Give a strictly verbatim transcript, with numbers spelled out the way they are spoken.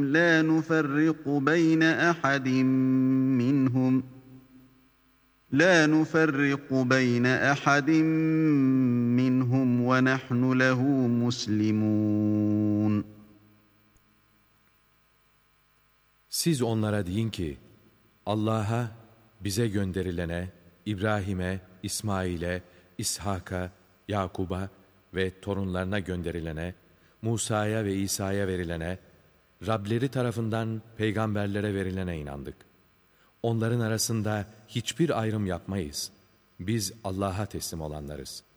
لا نفرق بين أحد منهم لا نفرق بين أحد منهم ونحن له مسلمون. Siz onlara deyin ki, Allah'a, bize gönderilene, İbrahim'e, İsmail'e, İshak'a, Yakub'a ve torunlarına gönderilene, Musa'ya ve İsa'ya verilene, Rableri tarafından peygamberlere verilene inandık. Onların arasında hiçbir ayrım yapmayız. Biz Allah'a teslim olanlarız.